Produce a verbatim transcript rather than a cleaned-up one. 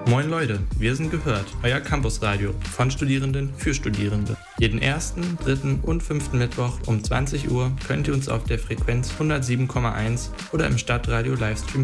Moin Leute, wir sind Gehört, euer Campusradio von Studierenden für Studierende. Jeden ersten, dritten und fünften Mittwoch um zwanzig Uhr könnt ihr uns auf der Frequenz hundertsieben Komma eins oder im Stadtradio Livestream